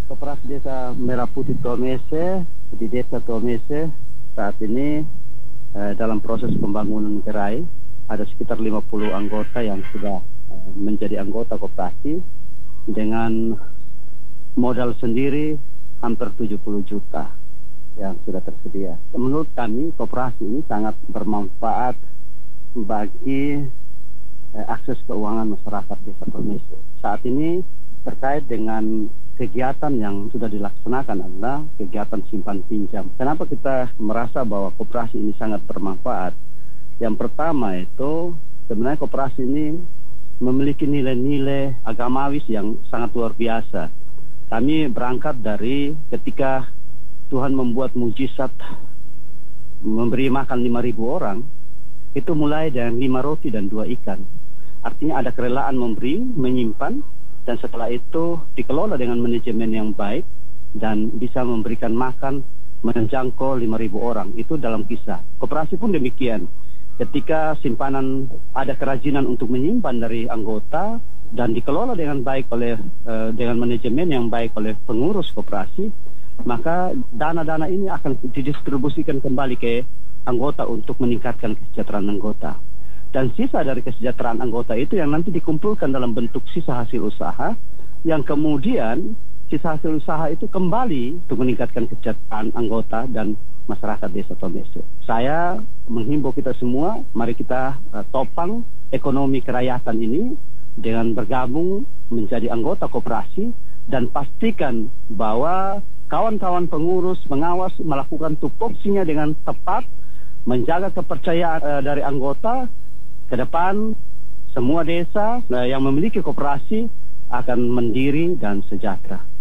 Koperasi Desa Merah Putih Tuamese di Desa Tuamese saat ini dalam proses pembangunan gerai. Ada sekitar 50 anggota yang sudah menjadi anggota koperasi dengan modal sendiri hampir 70 juta yang sudah tersedia. Menurut kami koperasi ini sangat bermanfaat bagi akses keuangan masyarakat Desa Tuamese. Saat ini terkait dengan kegiatan yang sudah dilaksanakan adalah kegiatan simpan pinjam. Kenapa kita merasa bahwa koperasi ini sangat bermanfaat? Yang pertama itu sebenarnya koperasi ini memiliki nilai-nilai agamawis yang sangat luar biasa. Kami berangkat dari ketika Tuhan membuat mujizat memberi makan 5.000 orang, itu mulai dengan 5 roti dan 2 ikan. Artinya ada kerelaan memberi, menyimpan, dan setelah itu dikelola dengan manajemen yang baik dan bisa memberikan makan menjangkau 5.000 orang. Itu dalam kisah. Koperasi pun demikian. Ketika simpanan ada kerajinan untuk menyimpan dari anggota dan dikelola dengan baik oleh dengan manajemen yang baik oleh pengurus koperasi, maka dana-dana ini akan didistribusikan kembali ke anggota untuk meningkatkan kesejahteraan anggota. Dan sisa dari kesejahteraan anggota itu yang nanti dikumpulkan dalam bentuk sisa hasil usaha, yang kemudian sisa hasil usaha itu kembali untuk meningkatkan kesejahteraan anggota dan masyarakat Desa Tuamese. Saya menghimbau kita semua, mari kita topang ekonomi kerakyatan ini dengan bergabung menjadi anggota koperasi dan pastikan bahwa kawan-kawan pengurus pengawas melakukan tupoksinya dengan tepat, menjaga kepercayaan dari anggota. Ke depan semua desa yang memiliki koperasi akan mandiri dan sejahtera.